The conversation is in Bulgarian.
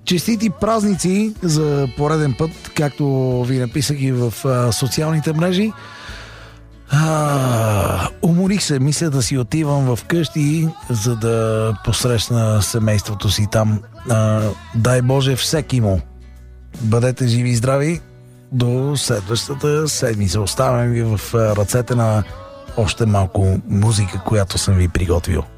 Честити празници за пореден път, както ви написах и в социалните мрежи. Уморих се, мисля да си отивам в къщи, за да посрещна семейството си там. Дай Боже всеки му. Бъдете живи и здрави до следващата седмица. Оставям ви в ръцете на още малко музика, която съм ви приготвил.